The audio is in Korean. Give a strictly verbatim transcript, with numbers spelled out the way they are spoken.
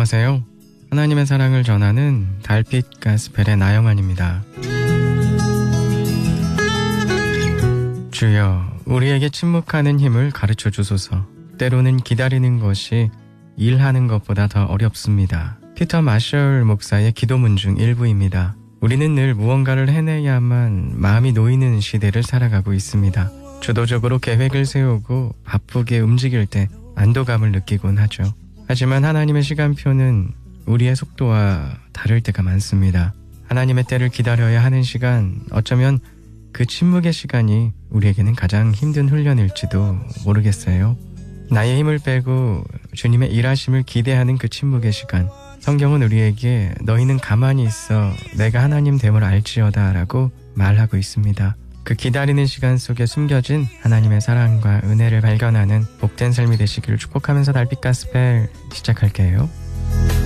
안녕하세요. 하나님의 사랑을 전하는 달빛 가스펠의 나영환입니다. 주여, 우리에게 침묵하는 힘을 가르쳐 주소서. 때로는 기다리는 것이 일하는 것보다 더 어렵습니다. 피터 마셜 목사의 기도문 중 일부입니다. 우리는 늘 무언가를 해내야만 마음이 놓이는 시대를 살아가고 있습니다. 주도적으로 계획을 세우고 바쁘게 움직일 때 안도감을 느끼곤 하죠. 하지만 하나님의 시간표는 우리의 속도와 다를 때가 많습니다. 하나님의 때를 기다려야 하는 시간, 어쩌면 그 침묵의 시간이 우리에게는 가장 힘든 훈련일지도 모르겠어요. 나의 힘을 빼고 주님의 일하심을 기대하는 그 침묵의 시간, 성경은 우리에게 너희는 가만히 있어 내가 하나님 됨을 알지어다 라고 말하고 있습니다. 그 기다리는 시간 속에 숨겨진 하나님의 사랑과 은혜를 발견하는 복된 삶이 되시기를 축복하면서 달빛 가스펠 시작할게요.